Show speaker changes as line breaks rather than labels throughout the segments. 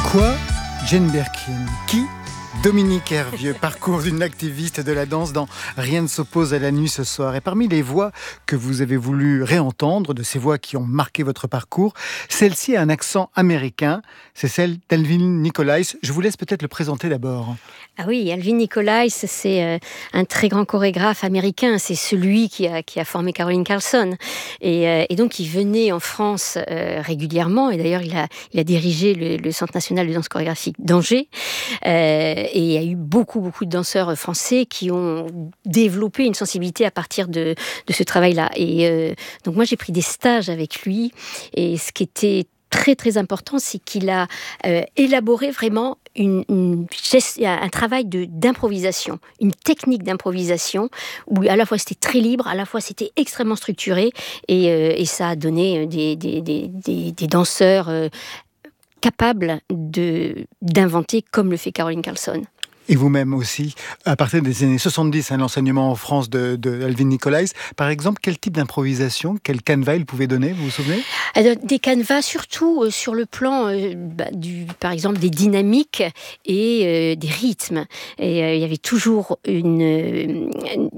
Quoi Jane Birkin? Qui Dominique Hervieux, parcours d'une activiste de la danse dans Rien ne s'oppose à la nuit ce soir. Et parmi les voix que vous avez voulu réentendre, de ces voix qui ont marqué votre parcours, celle-ci a un accent américain, c'est celle d'Alvin Nicolais. Je vous laisse peut-être le présenter d'abord.
Ah oui, Alvin Nicolais, c'est un très grand chorégraphe américain. C'est celui qui a formé Caroline Carlson. Et donc, il venait en France régulièrement. Et d'ailleurs, il a dirigé le Centre national de danse chorégraphique d'Angers. Et il y a eu beaucoup de danseurs français qui ont développé une sensibilité à partir de ce travail-là. Et donc, moi, j'ai pris des stages avec lui. Et ce qui était très important, c'est qu'il a élaboré vraiment un travail d'improvisation, une technique d'improvisation où à la fois c'était très libre, à la fois c'était extrêmement structuré et ça a donné des danseurs capables d'inventer comme le fait Caroline Carlson.
Et vous-même aussi, à partir des années 70, l'enseignement en France de Alvin Nicolais. Par exemple, quel type d'improvisation, quel canevas il pouvait donner, vous vous souvenez ?
Des canevas surtout sur le plan, par exemple, des dynamiques et des rythmes. Et il y avait toujours un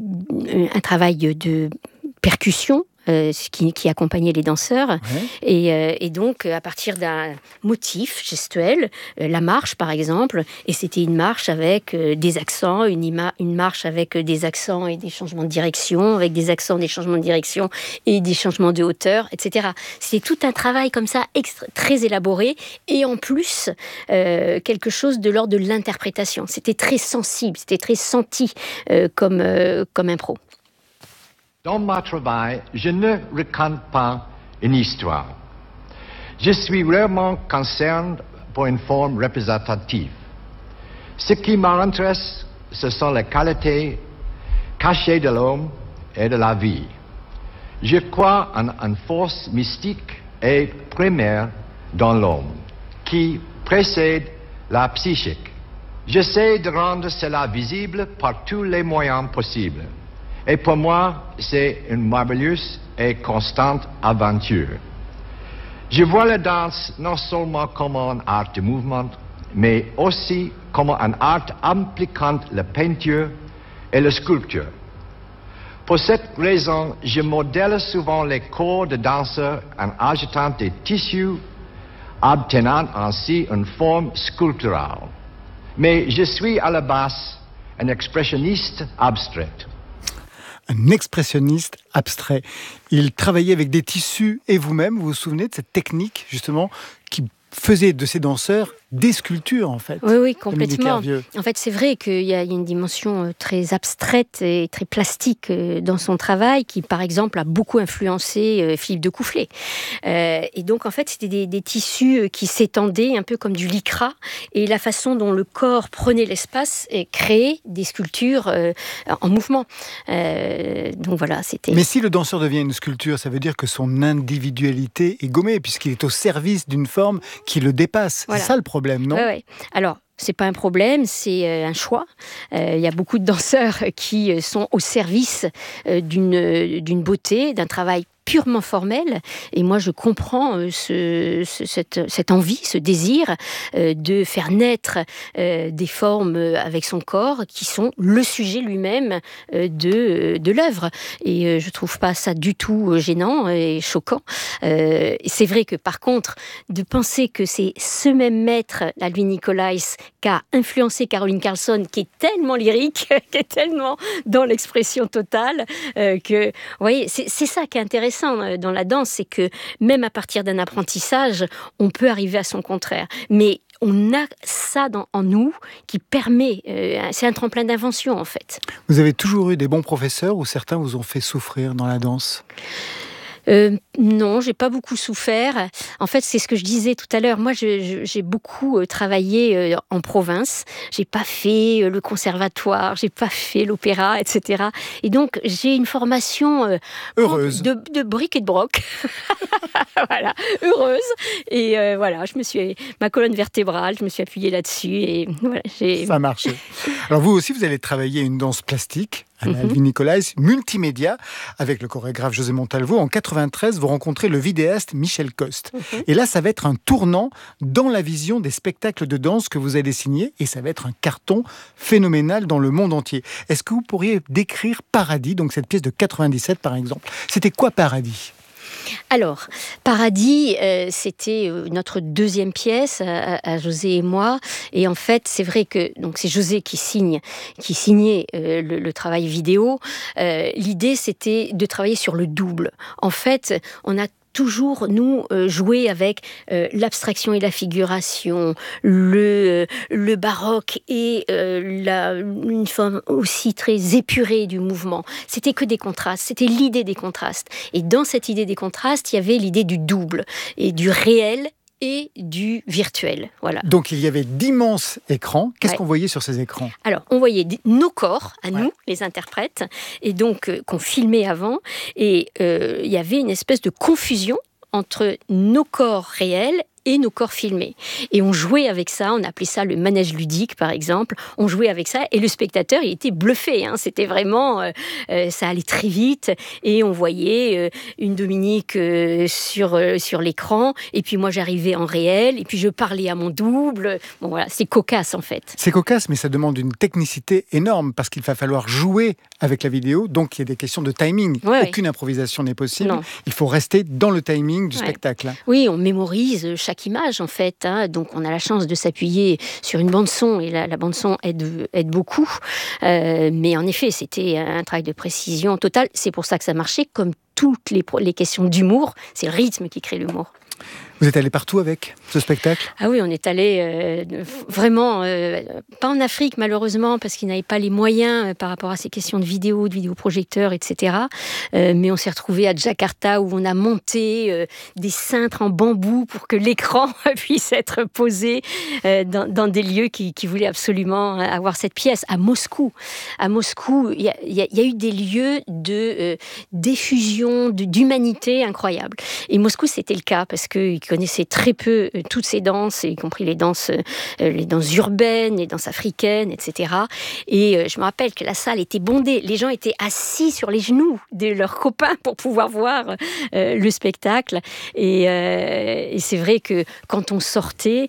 travail de percussion, qui accompagnait les danseurs. Ouais. Et donc, à partir d'un motif gestuel, la marche, par exemple, et c'était une marche avec des accents, une marche avec des accents et des changements de direction, avec des accents, des changements de direction et des changements de hauteur, etc. C'était tout un travail comme ça, très élaboré, et en plus, quelque chose de l'ordre de l'interprétation. C'était très sensible, c'était très senti comme impro.
Dans mon travail, je ne raconte pas une histoire. Je suis rarement concerné pour une forme représentative. Ce qui m'intéresse, ce sont les qualités cachées de l'homme et de la vie. Je crois en une force mystique et primaire dans l'homme, qui précède la psychique. J'essaie de rendre cela visible par tous les moyens possibles. Et pour moi, c'est une merveilleuse et constante aventure. Je vois la danse non seulement comme un art de mouvement, mais aussi comme un art impliquant la peinture et la sculpture. Pour cette raison, je modèle souvent les corps de danseurs en ajoutant des tissus, obtenant ainsi une forme sculpturale. Mais je suis à la base un expressionniste abstrait.
Un expressionniste abstrait. Il travaillait avec des tissus et vous-même, vous vous souvenez de cette technique justement qui faisait de ces danseurs des sculptures, en fait.
Oui, complètement. En fait, c'est vrai qu'il y a une dimension très abstraite et très plastique dans son travail, qui, par exemple, a beaucoup influencé Philippe de Coufflet. Et donc, en fait, c'était des tissus qui s'étendaient un peu comme du lycra, et la façon dont le corps prenait l'espace et créait des sculptures en mouvement. Donc voilà, c'était...
Mais si le danseur devient une sculpture, ça veut dire que son individualité est gommée, puisqu'il est au service d'une forme qui le dépasse. Voilà. C'est ça le problème, non ?
Oui. Alors, c'est pas un problème, c'est un choix. Il y a beaucoup de danseurs qui sont au service d'une beauté, d'un travail purement formel, et moi je comprends cette envie, ce désir de faire naître des formes avec son corps qui sont le sujet lui-même de l'œuvre, et je trouve pas ça du tout gênant et choquant. C'est vrai que par contre, de penser que c'est ce même maître, Alvin Nicolais, qui a influencé Caroline Carlson, qui est tellement lyrique, qui est tellement dans l'expression totale, que, vous voyez, c'est ça qui est intéressant dans la danse, c'est que même à partir d'un apprentissage, on peut arriver à son contraire. Mais on a ça en nous qui permet, c'est un tremplin d'invention en fait.
Vous avez toujours eu des bons professeurs ou certains vous ont fait souffrir dans la danse ?
Non, j'ai pas beaucoup souffert. En fait, c'est ce que je disais tout à l'heure. Moi, j'ai beaucoup travaillé en province. J'ai pas fait le conservatoire, j'ai pas fait l'opéra, etc. Et donc, j'ai une formation
heureuse
de bric et de broc. Voilà, heureuse. Et voilà, ma colonne vertébrale, je me suis appuyée là-dessus et voilà.
Ça a marché. Alors vous aussi, vous allez travailler une danse plastique Alvin Nicolais, multimédia, avec le chorégraphe José Montalvo. En 93, vous rencontrez le vidéaste Michel Coste. Et là, ça va être un tournant dans la vision des spectacles de danse que vous allez signer, et ça va être un carton phénoménal dans le monde entier. Est-ce que vous pourriez décrire Paradis, donc cette pièce de 97 par exemple? C'était quoi Paradis?
Alors, Paradis, c'était notre deuxième pièce à José et moi. Et en fait, c'est vrai que donc c'est José qui signait le travail vidéo. L'idée, c'était de travailler sur le double. En fait, on a toujours, nous, jouer avec l'abstraction et la figuration, le baroque et une forme aussi très épurée du mouvement. C'était que des contrastes, c'était l'idée des contrastes. Et dans cette idée des contrastes, il y avait l'idée du double et du réel et du virtuel. Voilà.
Donc il y avait d'immenses écrans. Qu'est-ce qu'on voyait sur ces écrans?
Alors, on voyait nos corps, à nous, les interprètes, et donc qu'on filmait avant. Et il y avait une espèce de confusion entre nos corps réels et nos corps filmés. Et on jouait avec ça, on appelait ça le manège ludique, par exemple. On jouait avec ça, et le spectateur, il était bluffé. C'était vraiment... ça allait très vite, et on voyait une Dominique sur l'écran, et puis moi, j'arrivais en réel, et puis je parlais à mon double. Bon, voilà, c'est cocasse, en fait.
C'est cocasse, mais ça demande une technicité énorme, parce qu'il va falloir jouer avec la vidéo, donc il y a des questions de timing. Aucune improvisation n'est possible.
Non.
Il faut rester dans le timing du spectacle.
Oui, on mémorise chaque image, en fait. Donc, on a la chance de s'appuyer sur une bande-son, et la bande-son aide beaucoup. Mais en effet, c'était un travail de précision totale. C'est pour ça que ça marchait. Comme toutes les questions d'humour, c'est le rythme qui crée l'humour.
Vous êtes allé partout avec ce spectacle?
Ah oui, on est allé vraiment, pas en Afrique malheureusement, parce qu'ils n'avaient pas les moyens par rapport à ces questions de vidéoprojecteurs, etc. Mais on s'est retrouvés à Jakarta, où on a monté des cintres en bambou pour que l'écran puisse être posé dans des lieux qui voulaient absolument avoir cette pièce. À Moscou, il y a eu des lieux de diffusion, d'humanité incroyables. Et Moscou, c'était le cas, parce qu'ils connaissaient très peu toutes ces danses, y compris les danses urbaines, les danses africaines, etc. Et je me rappelle que la salle était bondée. Les gens étaient assis sur les genoux de leurs copains pour pouvoir voir le spectacle. Et c'est vrai que quand on sortait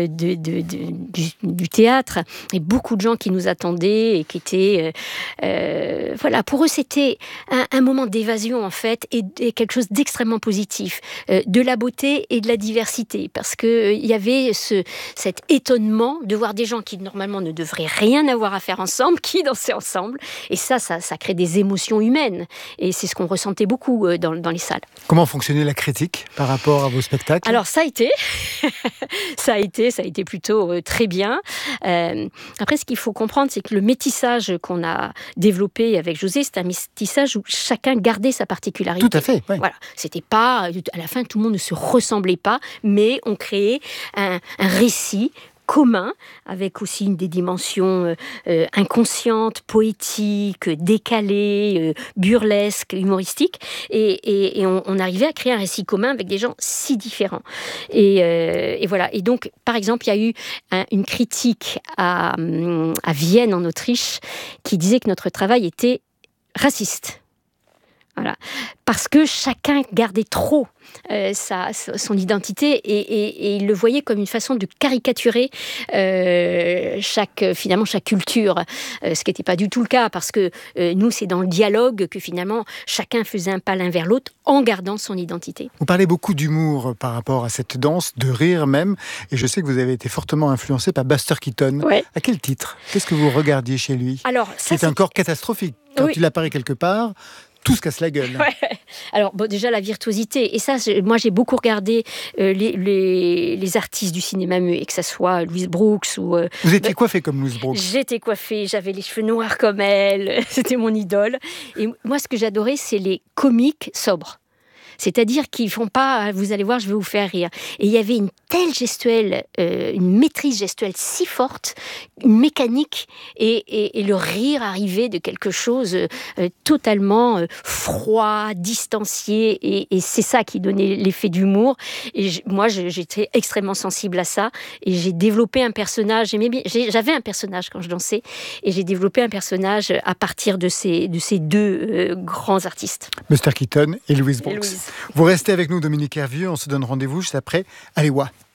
du théâtre, il y a beaucoup de gens qui nous attendaient et qui étaient... voilà, pour eux, c'était un moment d'évasion, en fait, et quelque chose d'extrêmement positif. De la beauté et de la diversité, parce qu'il y avait cet étonnement de voir des gens qui normalement ne devraient rien avoir à faire ensemble, qui dansaient ensemble, et ça crée des émotions humaines, et c'est ce qu'on ressentait beaucoup dans les salles.
Comment fonctionnait la critique par rapport à vos spectacles?
Alors ça a été plutôt très bien. Après, ce qu'il faut comprendre, c'est que le métissage qu'on a développé avec José, c'est un métissage où chacun gardait sa particularité.
Tout à fait, oui.
Voilà, c'était pas, à la fin, tout le monde ne se ressemblait pas, mais on créait un récit commun, avec aussi des dimensions inconscientes, poétiques, décalées, burlesques, humoristiques, et on arrivait à créer un récit commun avec des gens si différents. Et voilà. Et donc, par exemple, il y a eu une critique à Vienne, en Autriche, qui disait que notre travail était raciste. Voilà. Parce que chacun gardait trop son identité, et il le voyait comme une façon de caricaturer chaque culture, ce qui n'était pas du tout le cas, parce que nous, c'est dans le dialogue que finalement chacun faisait un pas l'un vers l'autre en gardant son identité.
Vous parlez beaucoup d'humour par rapport à cette danse, de rire même, et je sais que vous avez été fortement influencé par Buster Keaton.
Ouais.
À quel titre? Qu'est-ce que vous regardiez chez lui?
Alors,
c'est encore catastrophique. Quand il apparaît quelque part, tout se casse la gueule.
Ouais. Alors, déjà, la virtuosité. Et ça, moi, j'ai beaucoup regardé les artistes du cinéma muet, que ce soit Louise Brooks ou...
Vous étiez coiffée comme Louise Brooks?
J'étais coiffée, j'avais les cheveux noirs comme elle. C'était mon idole. Et moi, ce que j'adorais, c'est les comiques sobres. C'est-à-dire qu'ils font pas, vous allez voir, je vais vous faire rire. Et il y avait une telle gestuelle, une maîtrise gestuelle si forte, une mécanique, et le rire arrivait de quelque chose totalement froid, distancié, et c'est ça qui donnait l'effet d'humour. Et moi, j'étais extrêmement sensible à ça, et j'ai développé un personnage. J'avais un personnage quand je dansais, et j'ai développé un personnage à partir de ces deux grands artistes.
Buster Keaton et Louise Brooks. Vous restez avec nous, Dominique Hervieux. On se donne rendez-vous juste après Alewa.